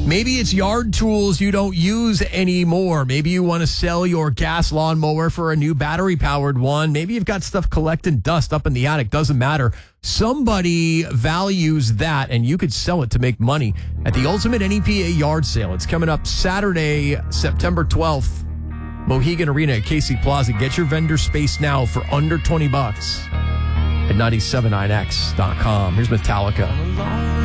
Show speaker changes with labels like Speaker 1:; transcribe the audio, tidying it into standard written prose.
Speaker 1: Maybe it's yard tools you don't use anymore. Maybe you want to sell your gas lawnmower for a new battery-powered one. Maybe you've got stuff collecting dust up in the attic. Doesn't matter. Somebody values that, and you could sell it to make money at the Ultimate NEPA Yard Sale. It's coming up Saturday, September 12th. Mohegan Arena at KC Plaza. Get your vendor space now for under $20 at 979x.com. Here's Metallica.